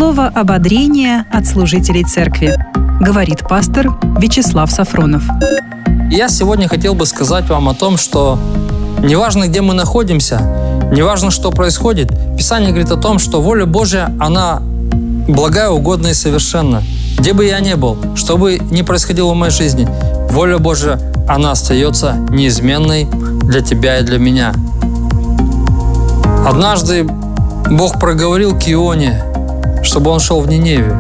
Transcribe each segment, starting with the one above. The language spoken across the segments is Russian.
Слово ободрения от служителей церкви. Говорит пастор Вячеслав Сафронов. Я сегодня хотел бы сказать вам о том, что неважно, где мы находимся, неважно, что происходит, Писание говорит о том, что воля Божья, она благая, угодная и совершенна. Где бы я ни был, что бы ни происходило в моей жизни, воля Божья, она остается неизменной для тебя и для меня. Однажды Бог проговорил к Ионе, чтобы он шел в Ниневию.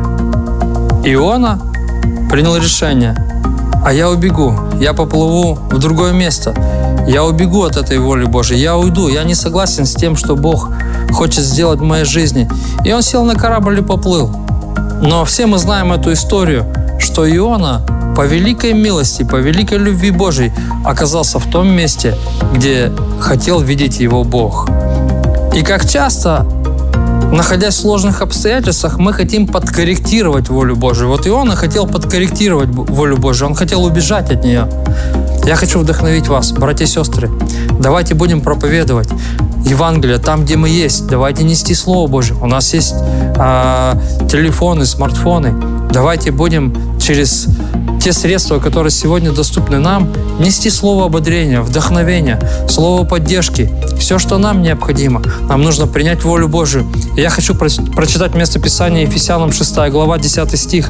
Иона принял решение: а я убегу, я поплыву в другое место, я убегу от этой воли Божьей, я уйду, я не согласен с тем, что Бог хочет сделать в моей жизни. И он сел на корабль и поплыл. Но все мы знаем эту историю, что Иона по великой милости, по великой любви Божьей оказался в том месте, где хотел видеть его Бог. И как часто, находясь в сложных обстоятельствах, мы хотим подкорректировать волю Божию. Вот Иона хотел подкорректировать волю Божию, он хотел убежать от нее. Я хочу вдохновить вас, братья и сестры. Давайте будем проповедовать Евангелие там, где мы есть. Давайте нести Слово Божие. У нас есть телефоны, смартфоны. Давайте будем через те средства, которые сегодня доступны нам, нести слово ободрения, вдохновения, слово поддержки. Все, что нам необходимо. Нам нужно принять волю Божию. И я хочу прочитать место Писания Ефесянам 6 глава, 10 стих.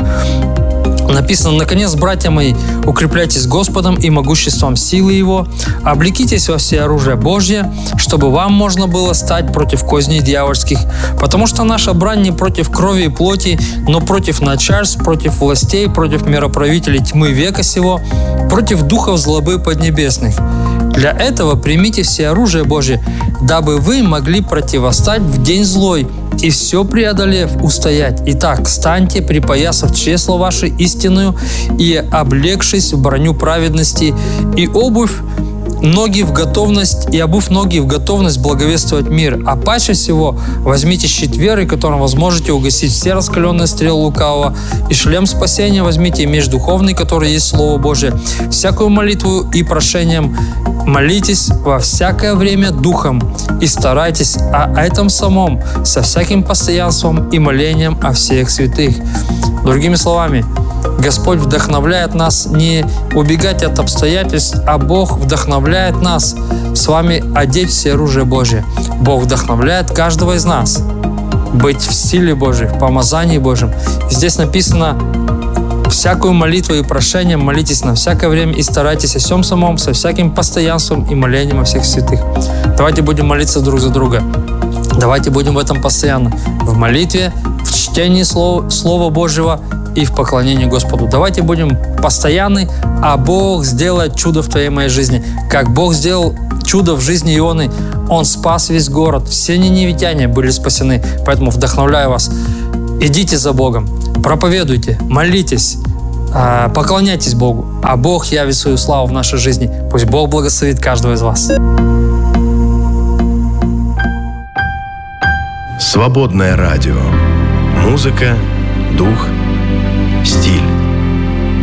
Написано: «Наконец, братья мои, укрепляйтесь Господом и могуществом силы Его, облекитесь во все оружие Божье, чтобы вам можно было стать против козней дьявольских, потому что наша брань не против крови и плоти, но против начальств, против властей, против мироправителей тьмы века сего, против духов злобы поднебесных. Для этого примите все оружие Божье, дабы вы могли противостать в день злой, и все преодолев, устоять. Итак, станьте, припоясав чресло ваше истинную, и облегшись в броню праведности, и обувь ноги в готовность, и обувь ноги в готовность благовествовать мир. А паче всего возьмите щит веры, которым вы сможете угасить все раскаленные стрелы лукавого, и шлем спасения возьмите, и меч духовный, который есть Слово Божие. Всякую молитву и прошением молитесь во всякое время духом, и старайтесь о этом самом со всяким постоянством и молением о всех святых». Другими словами, Господь вдохновляет нас не убегать от обстоятельств, а Бог вдохновляет нас с вами одеть все оружие Божие. Бог вдохновляет каждого из нас быть в силе Божией, в помазании Божьем. Здесь написано: «Всякую молитву и прошение молитесь на всякое время и старайтесь о всем самом со всяким постоянством и молением о всех святых». Давайте будем молиться друг за друга. Давайте будем в этом постоянно. В молитве, в чтении Слова Божьего и в поклонении Господу. Давайте будем постоянны, а Бог сделает чудо в твоей и моей жизни. Как Бог сделал чудо в жизни Ионы, Он спас весь город, все ниневитяне были спасены. Поэтому вдохновляю вас. Идите за Богом, проповедуйте, молитесь, поклоняйтесь Богу, а Бог явит свою славу в нашей жизни. Пусть Бог благословит каждого из вас. Свободное радио. Музыка, дух,